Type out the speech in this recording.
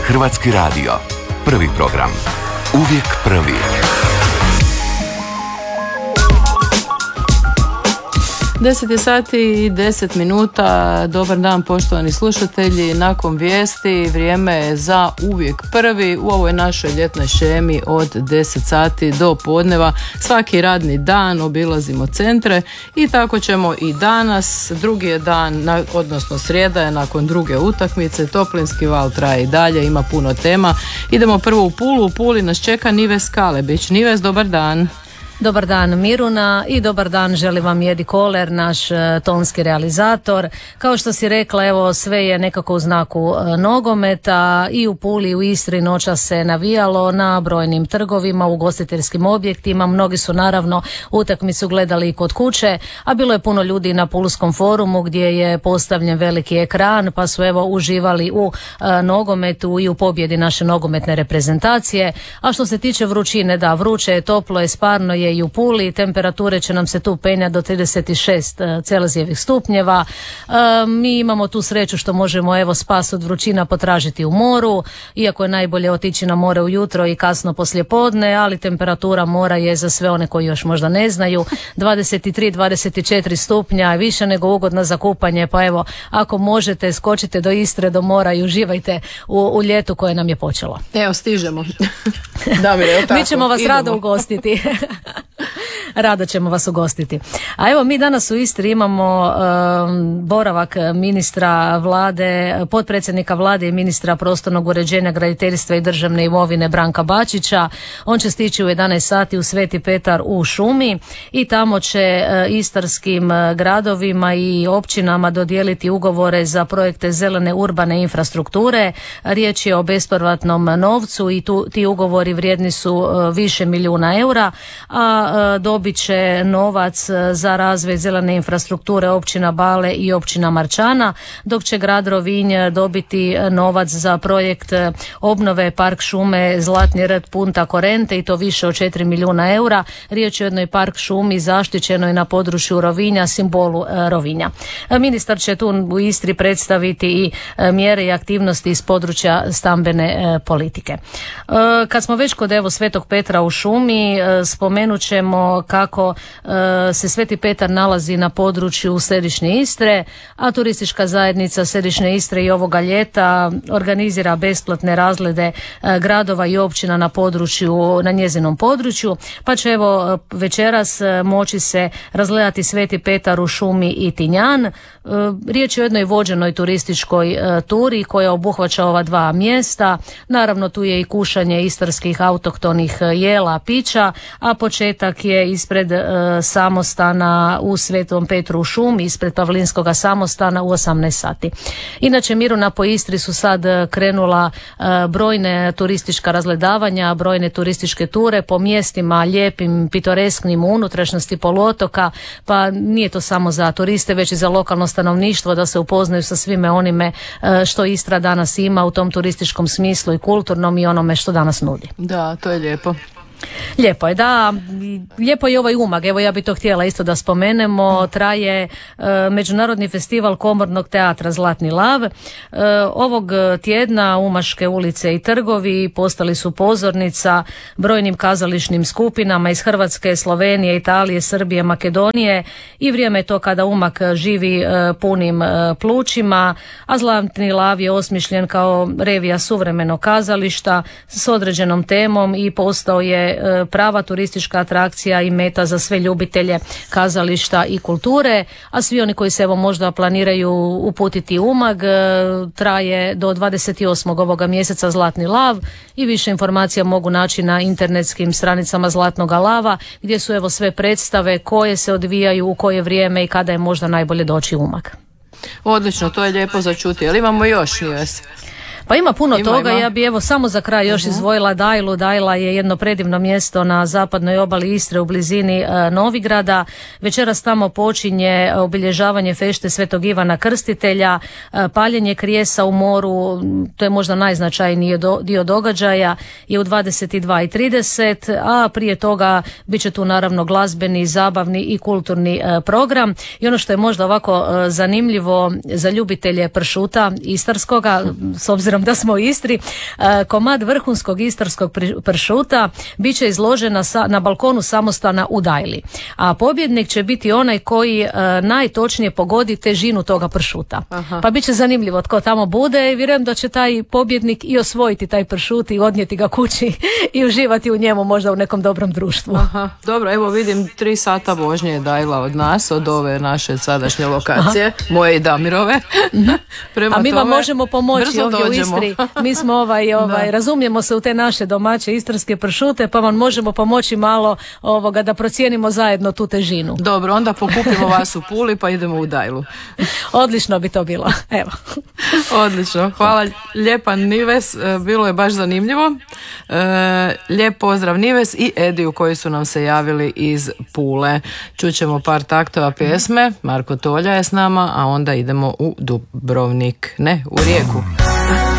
Hrvatski radio. Prvi program. Uvijek prvi. 10 je sati i 10 minuta. Dobar dan poštovani slušatelji. Nakon vijesti vrijeme je za uvijek prvi u ovoj našoj ljetnoj šemi od 10 sati do podneva. Svaki radni dan obilazimo centre i tako ćemo i danas. Drugi je dan, odnosno srijeda je nakon druge utakmice. Toplinski val traje i dalje, ima puno tema. Idemo prvo u Pulu. U Puli nas čeka Nives Kalebić. Nives, dobar dan. Dobar dan Miruna i dobar dan želim vam Jedi Koler, naš tonski realizator. Kao što si rekla, evo sve je nekako u znaku nogometa i u Puli i u Istri noćas se navijalo na brojnim trgovima, ugostiteljskim objektima. Mnogi su naravno utakmicu gledali i kod kuće, a bilo je puno ljudi na Pulskom forumu gdje je postavljen veliki ekran pa su evo uživali u nogometu i u pobjedi naše nogometne reprezentacije. A što se tiče vrućine, da, vruće je, toplo je, sparno je i u Puli, temperature će nam se tu penjati do 36 Celzijevih stupnjeva. Mi imamo tu sreću što možemo evo spas od vrućina potražiti u moru, iako je najbolje otići na more ujutro i kasno poslijepodne, ali temperatura mora je za sve one koji još možda ne znaju 23-24 stupnja, više nego ugodna za kupanje, pa evo ako možete skočite do Istre, do mora i uživajte u ljetu koje nam je počelo. Evo stižemo. Damire, mi ćemo vas rado ugostiti. Rado ćemo vas ugostiti. A evo mi danas u Istri imamo boravak ministra vlade, potpredsjednika vlade i ministra prostornog uređenja, graditeljstva i državne imovine Branka Bačića. On će stići u 11 sati u Sveti Petar u šumi i tamo će istarskim gradovima i općinama dodijeliti ugovore za projekte zelene urbane infrastrukture. Riječ je o bespovratnom novcu i ti ugovori vrijedni su više milijuna eura, a dobit će novac za razvoj zelene infrastrukture općina Bale i općina Marčana, dok će grad Rovinj dobiti novac za projekt obnove park šume Zlatni rt Punta Korente i to više od 4 milijuna eura. Riječ je o jednoj park šumi zaštićenoj na području Rovinja, simbolu Rovinja. Ministar će tu u Istri predstaviti i mjere i aktivnosti iz područja stambene politike. Kad smo već kod evo Svetog Petra u šumi, spomenut ćemo kako se Sveti Petar nalazi na području središnje Istre, a turistička zajednica središnje Istre i ovoga ljeta organizira besplatne razglede gradova i općina na njezinom području, pa će evo večeras moći se razgledati Sveti Petar u šumi i Tinjan. Riječ je o jednoj vođenoj turističkoj turi koja obuhvaća ova dva mjesta. Naravno tu je i kušanje istarskih autohtonih jela, pića, a početak je ispred samostana u Svetom Petru u šumi, ispred Pavlinskoga samostana u 18 sati. Inače, Miruna, po Istri su sad krenula brojne turistička razgledavanja, brojne turističke ture po mjestima lijepim, pitoresknim u unutrašnjosti poluotoka, pa nije to samo za turiste, već i za lokalno stanovništvo da se upoznaju sa svime onime što Istra danas ima u tom turističkom smislu i kulturnom i onome što danas nudi. Da, to je lijepo. Lijepo je, da, lijepo je ovaj Umag, evo ja bih to htjela isto da spomenemo, traje Međunarodni festival komornog teatra Zlatni lav. Ovog tjedna Umaške ulice i trgovi postali su pozornica brojnim kazališnim skupinama iz Hrvatske, Slovenije, Italije, Srbije, Makedonije i vrijeme je to kada Umag živi punim plućima, a Zlatni lav je osmišljen kao revija suvremenog kazališta s određenom temom i postao je prava turistička atrakcija i meta za sve ljubitelje kazališta i kulture, a svi oni koji se evo možda planiraju uputiti u Umag, traje do 28. ovoga mjeseca Zlatni lav i više informacija mogu naći na internetskim stranicama Zlatnoga lava gdje su evo sve predstave koje se odvijaju u koje vrijeme i kada je možda najbolje doći u Umag. Odlično, to je lijepo za čuti, ali imamo još Nives. Pa ima puno toga, ja bi evo samo za kraj još izdvojila Dajlu. Dajla je jedno predivno mjesto na zapadnoj obali Istre u blizini Novigrada. Večeras tamo počinje obilježavanje fešte Svetog Ivana Krstitelja, paljenje krijesa u moru, to je možda najznačajniji dio događaja, je u 22:30, a prije toga bit će tu naravno glazbeni, zabavni i kulturni program. I ono što je možda ovako zanimljivo za ljubitelje pršuta istarskoga, s obzirom obzirom da smo u Istri. Komad vrhunskog istarskog pršuta bit će izložena na balkonu samostana u Dajli. A pobjednik će biti onaj koji najtočnije pogodi težinu toga pršuta. Aha. Pa bit će zanimljivo tko tamo bude i vjerujem da će taj pobjednik i osvojiti taj pršut i odnijeti ga kući i uživati u njemu možda u nekom dobrom društvu. Aha. Dobro, evo vidim 3 sata vožnje je Dajla od nas, od ove naše sadašnje lokacije, moje i Damirove. A mi vam možemo pomoći ovdje u Istri. Mi smo razumijemo se u te naše domaće istarske pršute, pa vam možemo pomoći malo da procijenimo zajedno tu težinu. Dobro, onda pokupimo vas u Puli pa idemo u Dajlu. Odlično bi to bilo. Evo. Odlično. Hvala lijepa Nives, bilo je baš zanimljivo. Lijep pozdrav Nives i Ediju koji su nam se javili iz Pule. Čućemo par taktova pjesme, Marko Tolja je s nama, a onda idemo u Dubrovnik, ne, u Rijeku.